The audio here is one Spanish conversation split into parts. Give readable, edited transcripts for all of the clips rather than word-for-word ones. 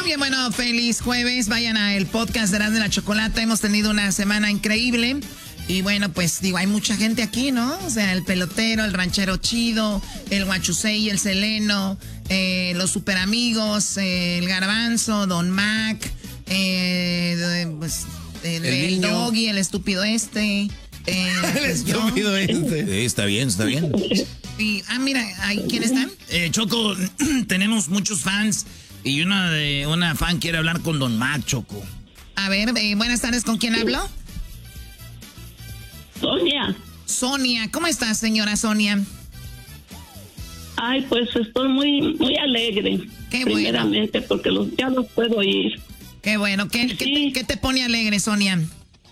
bien, bueno, feliz jueves. Vayan al podcast de Erasmo de la Chocolata. Hemos tenido una semana increíble. Y bueno, pues digo, hay mucha gente aquí, ¿no? O sea, el pelotero, el ranchero chido, el Guachusei, el Seleno, los super amigos, el Garbanzo, Don Mac, pues, el Doggy, el estúpido este. El estúpido este. Sí, está bien, está bien. Y, mira, ¿quién están? Choco, tenemos muchos fans y una fan quiere hablar con Don Mac, Choco. A ver, buenas tardes, ¿con quién hablo? Sonia. Sonia, ¿cómo estás, señora Sonia? Ay, pues estoy muy alegre. Qué primeramente, bueno. Porque ya los puedo oír. Qué bueno. ¿Qué te pone alegre, Sonia?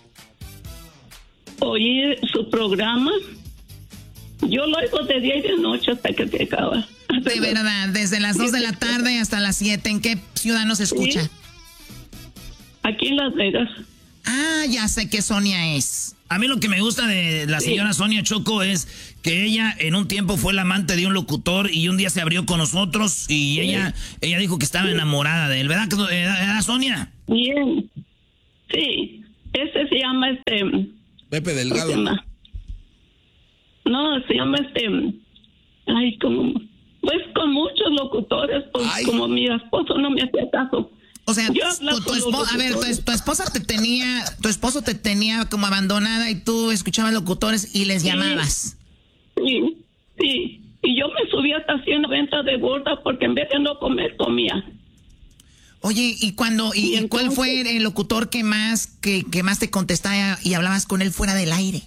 Oír su programa. Yo lo oigo de día y de noche hasta que se acaba. De verdad, desde las 2 de la tarde hasta las 7. ¿En qué ciudad nos escucha? Sí. Aquí en Las Vegas. Ah, ya sé qué Sonia es. A mí lo que me gusta de la señora Sonia, Choco, es que ella en un tiempo fue la amante de un locutor y un día se abrió con nosotros y ella dijo que estaba enamorada de él. ¿Verdad, Sonia? Bien. Sí. Ese se llama Pepe Delgado. No, se llama Ay, pues con muchos locutores, pues como mi esposo no me hacía caso. O sea, tu esposo te tenía como abandonada y tú escuchabas locutores y les llamabas. Sí. Y yo me subí hasta 190 de gorda porque en vez de no comer, comía. Oye, ¿cuál fue el locutor que más te contestaba y hablabas con él fuera del aire?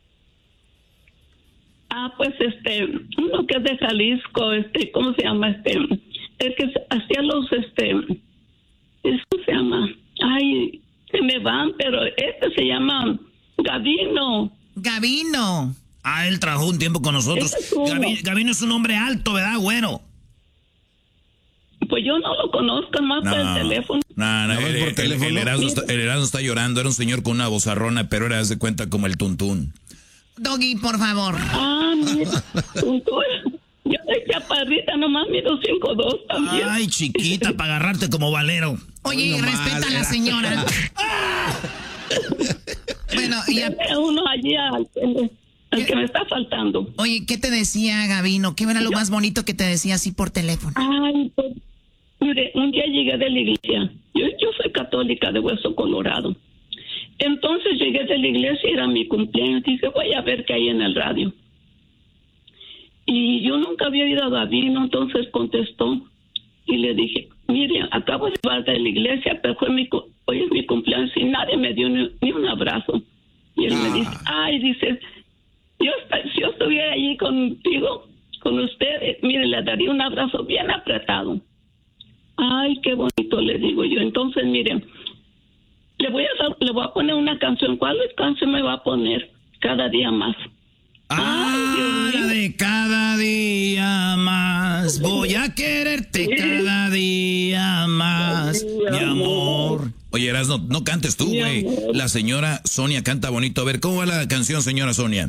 Pues uno que es de Jalisco, ¿cómo se llama? El que hacía los, ¿cómo se llama? Ay, se me van, pero se llama Gavino. Gavino. Él trabajó un tiempo con nosotros. Gavino es un hombre alto, ¿verdad, güero? Pues yo no lo conozco más por el teléfono. Por teléfono. El Erasmo está llorando. Era un señor con una vozarrona, pero era, haz de cuenta, como el Tuntún. Doggy, por favor. Mira, Tuntún. Yo soy chaparrita, nomás mido 5'2" también. Ay, chiquita, para agarrarte como valero. Oye, respeta a la señora. Bueno, ya. Uno allí al que me está faltando. Oye, ¿qué te decía Gavino? ¿Qué era lo más bonito que te decía así por teléfono? Ay, pues, mire, un día llegué de la iglesia. Yo soy católica de Hueso Colorado. Entonces llegué de la iglesia y era mi cumpleaños. Dije, voy a ver qué hay en el radio. Y yo nunca había oído a Gavino, entonces contestó. Y le dije, mire, acabo de llegar de la iglesia, pero hoy es mi cumpleaños y nadie me dio ni un abrazo. Y él me dice, dice, si yo estuviera allí contigo, con usted, mire, le daría un abrazo bien apretado. Ay, qué bonito, le digo yo. Entonces, mire, le voy a poner una canción. ¿Cuál canción me va a poner? Cada día más. La de cada día más. Voy a quererte cada día más, mi amor. Oye, Erasmo, no cantes tú, güey. La señora Sonia canta bonito. A ver, ¿cómo va la canción, señora Sonia?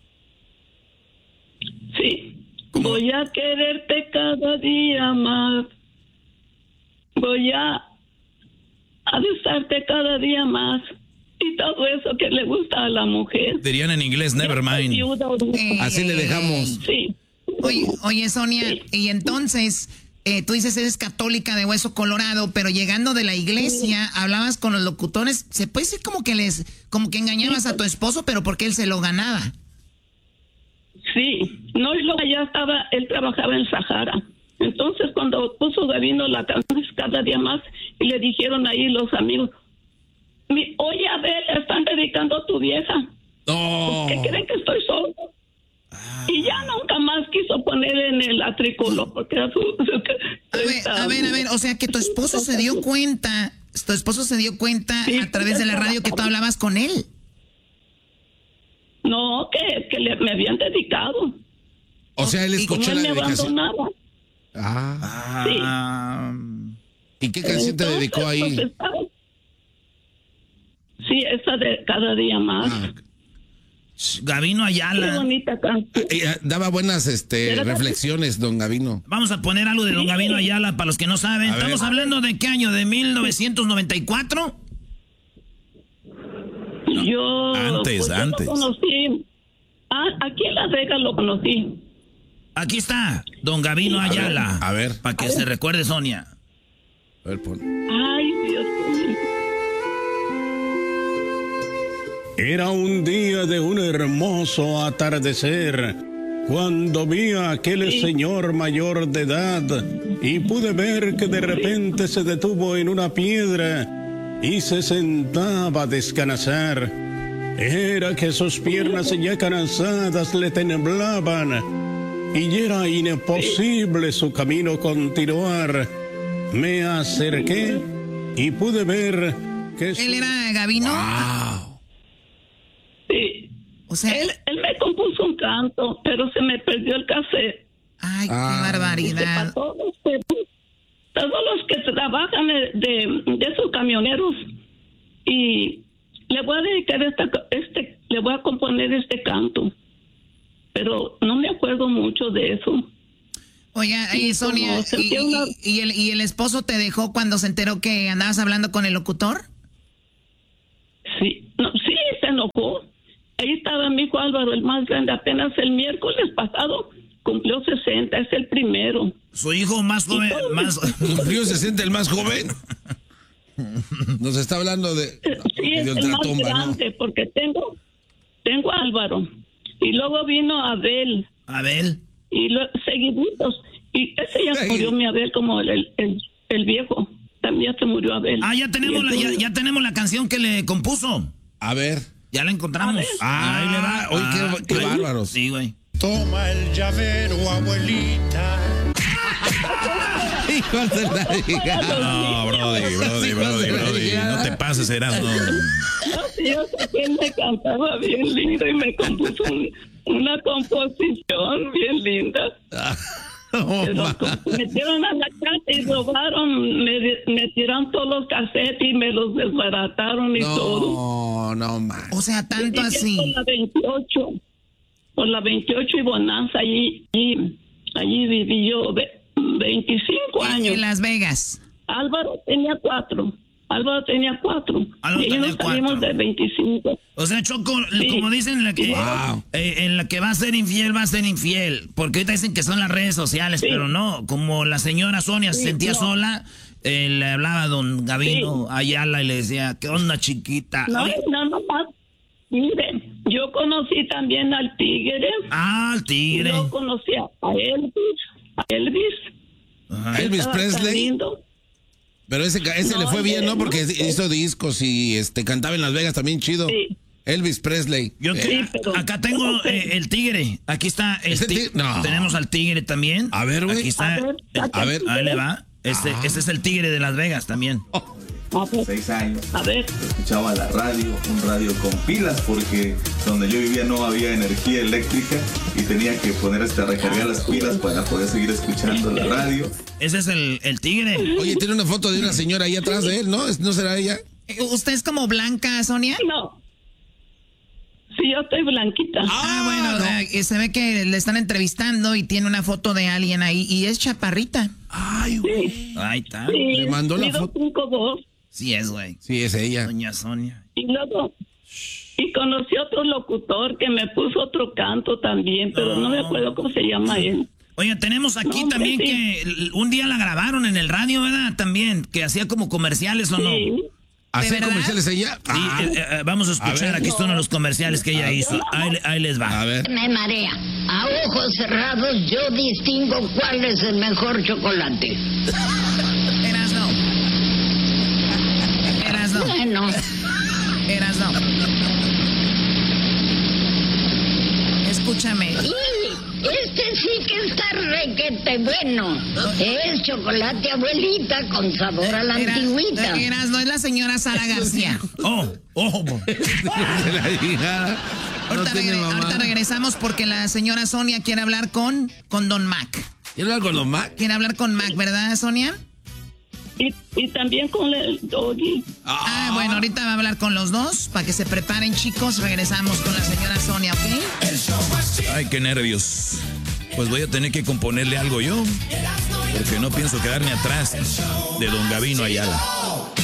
Sí. ¿Cómo? Voy a quererte cada día más. Voy a besarte cada día más. Y todo eso que le gusta a la mujer. Dirían en inglés, never mind. Así le dejamos. Sí. Oye, Sonia, y entonces, tú dices eres católica de Hueso Colorado, pero llegando de la iglesia, hablabas con los locutores, se puede decir como que engañabas a tu esposo, pero porque él se lo ganaba. Sí, no, y luego allá él trabajaba en Sahara. Entonces cuando puso Gavino la canción cada día más, y le dijeron ahí los amigos, oye, a ver, le están dedicando a tu vieja. No. ¿Qué creen que estoy solo? Y ya nunca más quiso poner en el atrículo porque era A ver, o sea que tu esposo se dio cuenta sí, a través de la radio que tú hablabas con él. No, que me habían dedicado. O sea, él escuchó la dedicación. Me abandonaba. ¿Y qué canción te dedicó ahí? Sí, esa de cada día más. Gavino Ayala. Qué bonita canción. Daba buenas reflexiones, don Gavino. Vamos a poner algo de don Gavino Ayala para los que no saben. Estamos hablando de qué año, ¿de 1994? Yo antes. Lo conocí. Aquí en Las Vegas lo conocí. Aquí está, don Gavino Ayala. A ver. Para que se recuerde, Sonia. A ver, pon. Ay, Dios mío. Era un día de un hermoso atardecer, cuando vi a aquel señor mayor de edad y pude ver que de repente se detuvo en una piedra y se sentaba a descansar. Era que sus piernas ya cansadas le temblaban y era imposible su camino continuar. Me acerqué y pude ver que... ¿Él era Gavino? Wow. Sí. O sea, Él me compuso un canto, pero se me perdió el cassette. ay, qué barbaridad. Todos los que trabajan de esos camioneros, y le voy a dedicar le voy a componer este canto, pero no me acuerdo mucho de eso. Oiga, Sonia, ¿y el esposo te dejó cuando se enteró que andabas hablando con el locutor? Sí, se enojó. Ahí estaba mi hijo Álvaro, el más grande, apenas el miércoles pasado cumplió 60, es el primero. Su hijo más joven, ¿Cumplió 60 el más joven? Nos está hablando de... Sí, es el más grande, ¿no? Porque tengo a Álvaro. Y luego vino Abel. Abel. Y seguiditos. Y ese ya murió mi Abel, como el viejo. También se murió Abel. Ya tenemos la canción que le compuso. A ver. Ya la encontramos. Ahí le va. Oye, qué bárbaros. Sí, güey. Toma el llavero, abuelita. Hijo de la hija. No, Brody. No te pases, Erasmo. Yo sé que él me cantaba bien lindo y me compuso una composición bien linda. Pero metieron a la casa y robaron, me tiraron todos los cassettes y me los desbarataron y todo. No, man. O sea, tanto así. Por la 28 y Bonanza, allí viví yo 25 años. En Las Vegas. Álvaro tenía 4. Y nos salimos de 25. O sea, Choco, como dicen, en la que va a ser infiel. Porque ahorita dicen que son las redes sociales, pero no. Como la señora Sonia se sentía sola, le hablaba a don Gavino Ayala y le decía, ¿qué onda, chiquita? No, más. Mire, yo conocí también al Tigre. Al Tigre. Yo conocí a Elvis. Ajá. Elvis Presley. Pero ese le fue bien, ¿no? Porque hizo discos y cantaba en Las Vegas también chido. Sí. Elvis Presley. Acá tengo el Tigre. Aquí está tenemos al Tigre también. A ver, güey. Aquí está. A ver, ahí le va. Este es el Tigre de Las Vegas también. 6 años. A ver. Escuchaba la radio, un radio con pilas, porque donde yo vivía no había energía eléctrica y tenía que poner a recargar las pilas para poder seguir escuchando la radio. Ese es el Tigre. Oye, tiene una foto de una señora ahí atrás de él, ¿no? ¿No será ella? ¿Usted es como blanca, Sonia? No. Sí, yo estoy blanquita. Bueno, se ve que le están entrevistando y tiene una foto de alguien ahí y es chaparrita. Ay, güey. Sí. Ahí está. Sí, le mandó la foto. 5'2". Sí es, güey. Sí, es ella. Doña Sonia. Y luego, conocí otro locutor que me puso otro canto también, pero no me acuerdo cómo se llama él. Oye, tenemos aquí también que un día la grabaron en el radio, ¿verdad? También, que hacía como comerciales o no. ¿Hacía comerciales ella? Sí, vamos a escuchar, aquí son los comerciales que ella hizo. Ahí les va. A ver. Me marea. A ojos cerrados yo distingo cuál es el mejor chocolate. Erasno. Bueno. Erasno. Escúchame. Este sí que está requete bueno. Es chocolate abuelita con sabor a la antigüita. Erasno, es la señora Sara García. Ahorita regresamos porque la señora Sonia quiere hablar con Don Mac. ¿Quiere hablar con Don Mac? Quiere hablar con Mac, ¿verdad, Sonia? Y también con el Doggy. Bueno, ahorita va a hablar con los dos para que se preparen, chicos. Regresamos con la señora Sonia, ¿ok? Ay, qué nervios. Pues voy a tener que componerle algo yo, porque no pienso quedarme atrás de don Gabino Ayala.